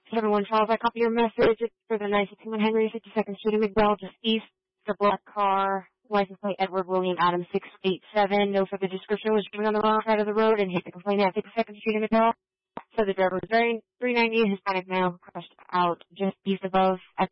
712, I copy your message. It's for the 961 Henry, 52nd Street in McDowell, just east. The black car, license plate Edward William Adams 687. No further description, was driven on the wrong side of the road and hit the complainant at 52nd Street in McDowell. So the driver was wearing 390, Hispanic male, crushed out just east above at